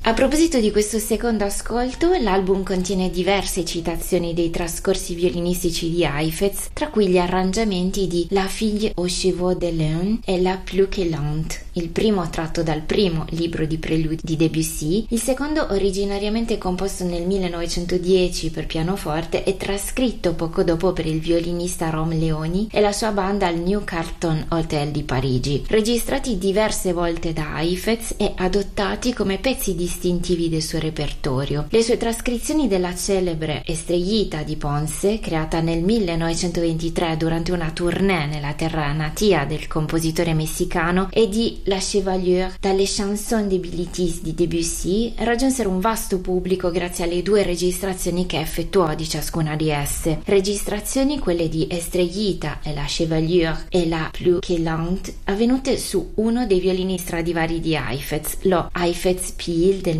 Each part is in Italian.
A proposito di questo secondo ascolto, l'album contiene diverse citazioni dei trascorsi violinistici di Heifetz, tra cui gli arrangiamenti di La fille aux cheveux de lune e La plus que lente, il primo tratto dal primo libro di preludi di Debussy, il secondo originariamente composto nel 1910 per pianoforte e trascritto poco dopo per il violinista Rom Leoni e la sua banda al New Carlton Hotel di Parigi, registrati diverse volte da Heifetz e adottati come pezzi distintivi del suo repertorio. Le sue trascrizioni della celebre Estrellita di Ponce, creata nel 1923 durante una tournée nella terra natia del compositore messicano, e di La Chevalier dalle Chansons débilities di Debussy, raggiunsero un vasto pubblico grazie alle due registrazioni che effettuò di ciascuna di esse. Registrazioni, quelle di Estrellita e La Chevalier e La plus que lente, avvenute su uno dei violini Stradivari di Heifetz, lo Heifetz Pil del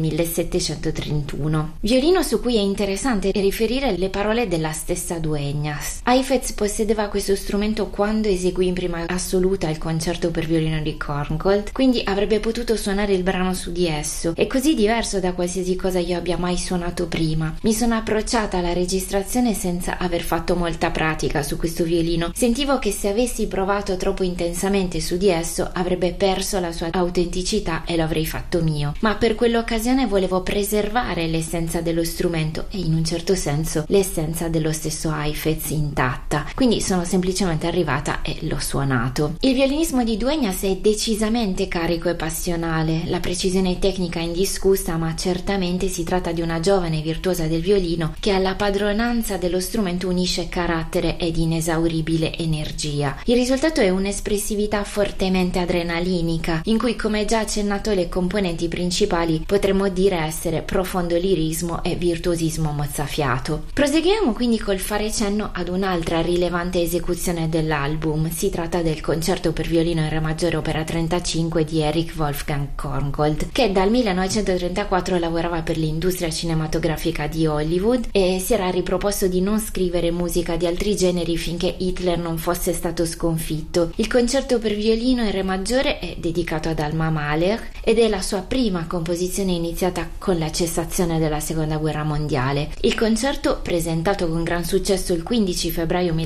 1731. Violino su cui è interessante riferire le parole della stessa Dueñas. Heifetz possedeva questo strumento quando eseguì in prima assoluta il concerto per violino di Korngold, quindi avrebbe potuto suonare il brano su di esso. È così diverso da qualsiasi cosa io abbia mai suonato prima. Mi sono approcciata alla registrazione senza aver fatto molta pratica su questo violino. Sentivo che se avessi provato troppo intensamente su di esso avrebbe perso la sua autenticità e lo avrei fatto mio. Ma per quell'occasione volevo preservare l'essenza dello strumento e in un certo senso l'essenza dello stesso Heifetz intatta. Quindi sono semplicemente arrivata e l'ho suonato. Il violinismo di Dueñas è decisamente carico e passionale, la precisione tecnica è indiscussa, ma certamente si tratta di una giovane virtuosa del violino che alla padronanza dello strumento unisce carattere ed inesauribile energia. Il risultato è un'espressività fortemente adrenalinica, in cui, come già accennato, le componenti principali potremmo dire essere profondo lirismo e virtuosismo mozzafiato. Proseguiamo quindi col fare cenno ad un'altra rilevante esecuzione dell'album. Si tratta del concerto per violino in re maggiore opera 35 di Erich Wolfgang Korngold, che dal 1934 lavorava per l'industria cinematografica di Hollywood e si era riproposto di non scrivere musica di altri generi finché Hitler non fosse stato sconfitto. Il concerto per violino in re maggiore è dedicato ad Alma Mahler ed è la sua prima composizione iniziata con la cessazione della Seconda Guerra Mondiale. Il concerto, presentato con gran successo il 15 febbraio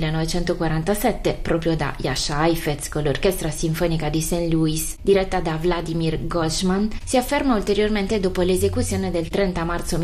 1947 proprio da Jascha Heifetz con l'Orchestra Sinfonica di St. Louis diretta da Vladimir Goldsman, si afferma ulteriormente dopo l'esecuzione del 30 marzo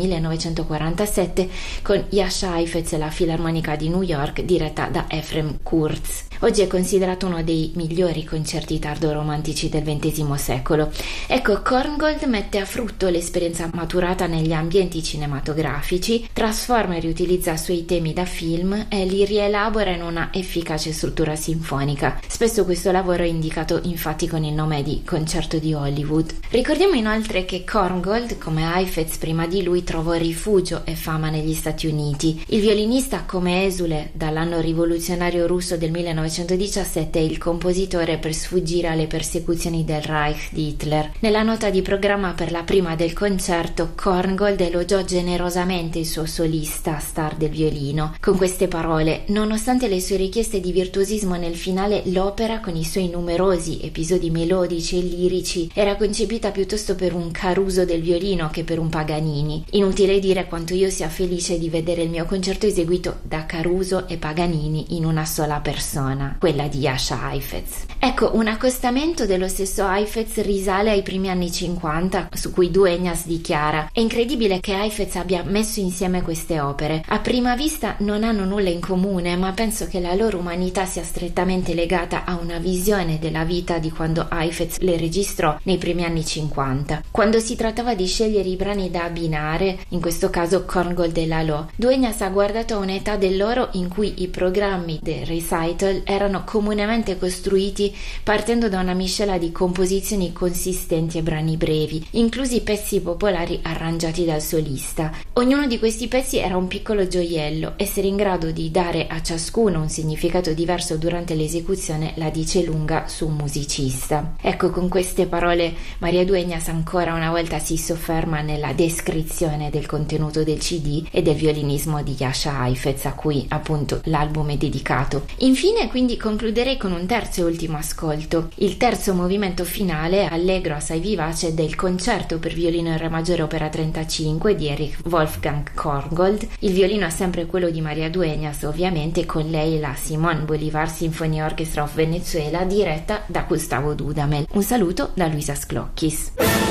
1947 con Jascha Heifetz e la Filarmonica di New York diretta da Efrem Kurz. Oggi è considerato uno dei migliori concerti tardo-romantici del XX secolo. Ecco, Korngold mette a frutto l'esperienza maturata negli ambienti cinematografici, trasforma e riutilizza suoi temi da film e li rielabora in una efficace struttura sinfonica. Spesso questo lavoro è indicato infatti con il nome di Concerto di Hollywood. Ricordiamo inoltre che Korngold, come Heifetz prima di lui, trovò rifugio e fama negli Stati Uniti. Il violinista, come esule dall'anno rivoluzionario russo del 1917, è il compositore per sfuggire alle persecuzioni del Reich di Hitler. Nella nota di programma per la prima del concerto, Korngold elogiò generosamente il suo solista, star del violino, con queste parole: nonostante le sue richieste di virtuosismo nel finale, l'opera, con i suoi numerosi episodi melodici e lirici, era concepita piuttosto per un Caruso del violino che per un Paganini. Inutile dire quanto io sia felice di vedere il mio concerto eseguito da Caruso e Paganini in una sola persona, quella di Jascha Heifetz. Ecco, un accostamento dello stesso Heifetz risale ai primi anni 50, su cui Dueñas dichiara: è incredibile che Heifetz abbia messo insieme queste opere. A prima vista non hanno nulla in comune, ma penso che la loro umanità sia strettamente legata a una visione della vita di quando Heifetz le registrò nei primi anni 50. Quando si trattava di scegliere i brani da abbinare, in questo caso Korngold e Lalo, Dueñas ha guardato a un'età dell'oro in cui i programmi del recital erano comunemente costruiti partendo da una miscela di composizioni consistenti e brani brevi, inclusi pezzi popolari arrangiati dal solista. Ognuno di questi pezzi era un piccolo gioiello. Essere in grado di dare a ciascuno un significato diverso durante l'esecuzione la dice lunga su un musicista. Ecco, con queste parole Maria Dueñas ancora una volta si sofferma nella descrizione del contenuto del CD e del violinismo di Jascha Heifetz, a cui appunto l'album è dedicato. Infine, quindi, concluderei con un terzo e ultimo ascolto. Il terzo movimento finale, allegro assai vivace, del concerto per violino violino in re maggiore opera 35 di Erich Wolfgang Korngold. Il violino è sempre quello di Maria Dueñas, ovviamente, con lei la Simón Bolívar Symphony Orchestra of Venezuela diretta da Gustavo Dudamel. Un saluto da Luisa Sclocchis.